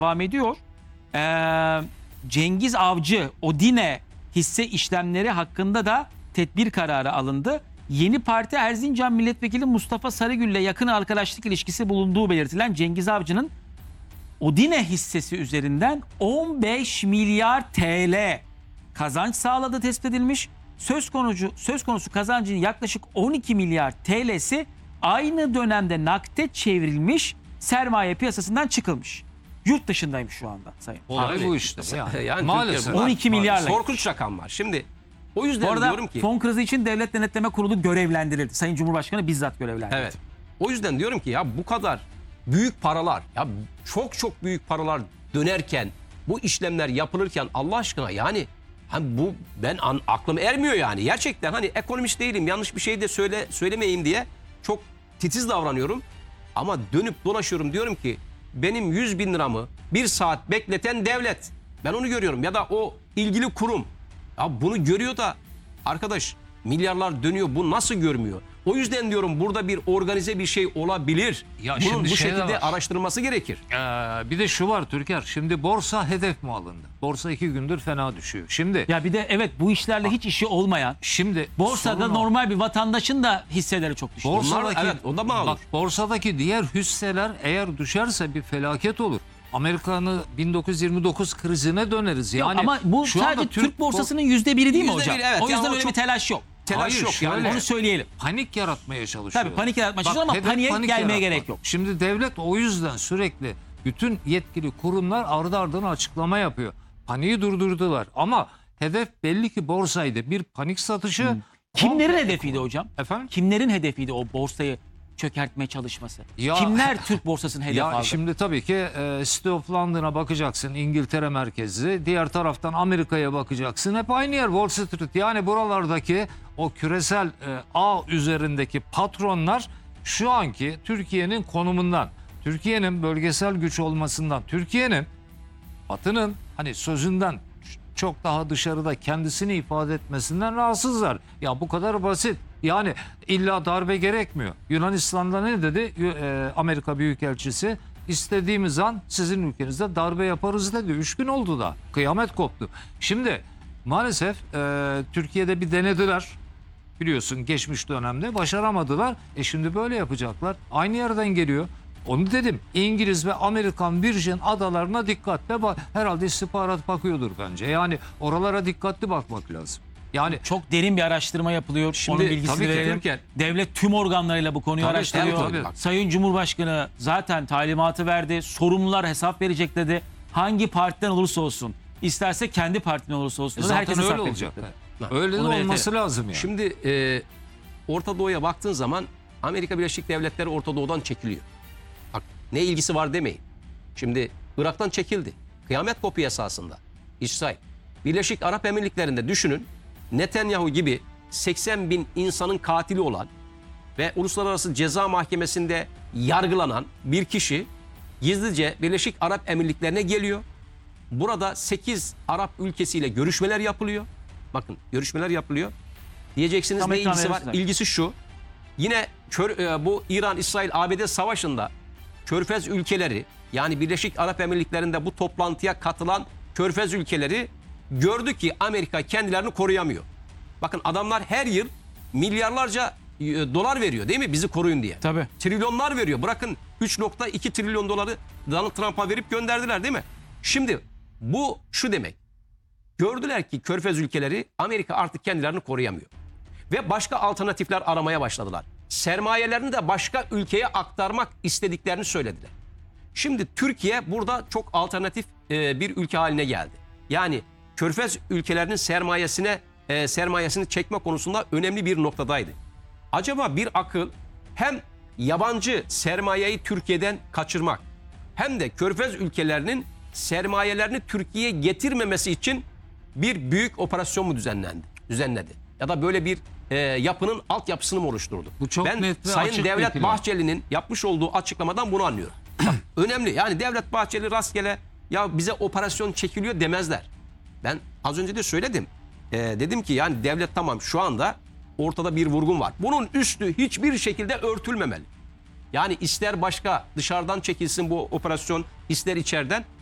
devam ediyor. Cengiz Avcı, Odine hisse işlemleri hakkında da tedbir kararı alındı. Yeni Parti Erzincan Milletvekili Mustafa Sarıgül ile yakın arkadaşlık ilişkisi bulunduğu belirtilen Cengiz Avcı'nın Odine hissesi üzerinden 15 milyar TL kazanç sağladığı tespit edilmiş. Söz konusu kazancın yaklaşık 12 milyar TL'si aynı dönemde nakde çevrilmiş, sermaye piyasasından çıkılmış. Yurt dışındaymış şu anda sayın. Olay bu işte. Yani maalesef. 12 milyarla. Korkunç rakamlar. Şimdi o yüzden Bu arada diyorum ki fon krizi için Devlet Denetleme Kurulu görevlendirildi. Sayın Cumhurbaşkanı bizzat görevlendirildi. evet. O yüzden diyorum ki ya bu kadar büyük paralar, ya çok büyük paralar dönerken, bu işlemler yapılırken Allah aşkına yani hani bu aklım ermiyor yani. Gerçekten hani ekonomist değilim, yanlış bir şey de söylemeyeyim diye çok titiz davranıyorum. Ama dönüp dolaşıyorum, diyorum ki benim 100 bin liramı bir saat bekleten devlet. Ben onu görüyorum, ya da o ilgili kurum. Ya bunu görüyor da arkadaş milyarlar dönüyor, bu nasıl görmüyor? O yüzden diyorum burada bir organize bir şey olabilir. Ya bunun şimdi bu şey de şekilde var. araştırılması gerekir. Bir de şu var Türker. Şimdi borsa hedef mi alındı? Borsa 2 gündür fena düşüyor. Şimdi Ya bir de evet, bu işlerle hiç işi olmayan, borsada sorun o. normal bir vatandaşın da hisseleri çok düştü. Evet, o da mağdur. Bak, borsadaki diğer hisseler eğer düşerse bir felaket olur. Amerika'nın 1929 krizine döneriz. Yok, Yani ama bu şu sadece anda Türk borsasının %1'i değil mi %1, hocam? evet. O yüzden Yani o öyle çok bir telaş yok. Telaş Hayır, yok yani. şöyle. Onu söyleyelim. panik yaratmaya çalışıyor. Tabii panik yaratmaya Bak, çalışıyor ama hedef paniğe panik gelmeye yaratmak. gerek yok. Şimdi devlet o yüzden sürekli bütün yetkili kurumlar ardı ardına açıklama yapıyor. Paniği durdurdular ama hedef belli ki borsaydı. Bir panik satışı. Kimlerin hedefiydi hocam? Efendim? Kimlerin hedefiydi o borsayı çökertme çalışması? Ya- Kimler Türk borsasının hedef Ya aldı? şimdi tabii ki City of London'a bakacaksın, İngiltere merkezli. Diğer taraftan Amerika'ya bakacaksın. Hep aynı yer, Wall Street. Yani buralardaki o küresel ağ üzerindeki patronlar şu anki Türkiye'nin konumundan, Türkiye'nin bölgesel güç olmasından, Türkiye'nin Batı'nın hani sözünden çok daha dışarıda kendisini ifade etmesinden rahatsızlar. Ya bu kadar basit. Yani illa darbe gerekmiyor. Yunanistan'da ne dedi Amerika Büyükelçisi? İstediğimiz an sizin ülkenizde darbe yaparız dedi. 3 gün oldu da. Kıyamet koptu. Şimdi maalesef Türkiye'de bir denediler. Biliyorsun geçmiş dönemde başaramadılar. Şimdi böyle yapacaklar. Aynı yerden geliyor. Onu dedim. İngiliz ve Amerikan Virgin adalarına dikkatle bak. Herhalde istihbarat bakıyordur bence. Yani oralara dikkatli bakmak lazım. Yani Çok derin bir araştırma yapılıyor. Şimdi Onun bilgisini tabii ki verelim. Türkiye- Devlet tüm organlarıyla bu konuyu Tabii, araştırıyor. tabii. Sayın Cumhurbaşkanı zaten talimatı verdi. Sorumlular hesap verecek dedi. Hangi partiden olursa olsun, isterse kendi partiden olursa olsun. zaten herkes öyle hesap olacak. verecek dedi. Öyle de Onu olması belirtelim. lazım yani. Şimdi Orta Doğu'ya baktığın zaman Amerika Birleşik Devletleri Orta Doğu'dan çekiliyor. Bak ne ilgisi var demeyin. Şimdi Irak'tan çekildi. Kıyamet kopuyor esasında. İsrail. Birleşik Arap Emirlikleri'nde düşünün, Netanyahu gibi 80 bin insanın katili olan ve Uluslararası Ceza Mahkemesi'nde yargılanan bir kişi gizlice Birleşik Arap Emirlikleri'ne geliyor. Burada 8 Arap ülkesiyle görüşmeler yapılıyor. Bakın görüşmeler yapılıyor. Diyeceksiniz Tam ne ekran ilgisi var? verirsen. İlgisi şu. Yine bu İran-İsrail-ABD savaşında Körfez ülkeleri, yani Birleşik Arap Emirlikleri'nde bu toplantıya katılan Körfez ülkeleri gördü ki Amerika kendilerini koruyamıyor. Bakın adamlar her yıl milyarlarca dolar veriyor değil mi bizi koruyun diye. Tabii. Trilyonlar veriyor. Bırakın 3,2 trilyon doları Donald Trump'a verip gönderdiler değil mi? Şimdi bu şu demek. Gördüler ki Körfez ülkeleri Amerika artık kendilerini koruyamıyor. Ve başka alternatifler aramaya başladılar. Sermayelerini de başka ülkeye aktarmak istediklerini söylediler. Şimdi Türkiye burada çok alternatif bir ülke haline geldi. Yani Körfez ülkelerinin sermayesini çekme konusunda önemli bir noktadaydı. Acaba bir akıl hem yabancı sermayeyi Türkiye'den kaçırmak hem de Körfez ülkelerinin sermayelerini Türkiye'ye getirmemesi için bir büyük operasyon mu düzenledi? Ya da böyle bir yapının altyapısını mı oluşturdu? Bu çok Ben net ve Sayın açık bir Devlet plan. Bahçeli'nin yapmış olduğu açıklamadan bunu anlıyorum. Bak, önemli. Yani Devlet Bahçeli rastgele ya bize operasyon çekiliyor demezler. Ben az önce de söyledim. Dedim ki yani devlet tamam şu anda ortada bir vurgun var. Bunun üstü hiçbir şekilde örtülmemeli. Yani ister başka dışarıdan çekilsin bu operasyon, ister içeriden.